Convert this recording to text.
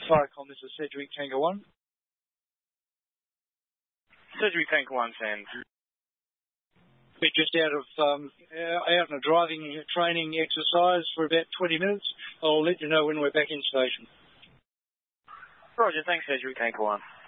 Faracom, this is Sedgwick Tango 1. Sedgwick Tango 1, Sam. We're just out in a driving training exercise for about 20 minutes. I'll let you know when we're back in station. Roger, thanks, Sedgwick Tango 1.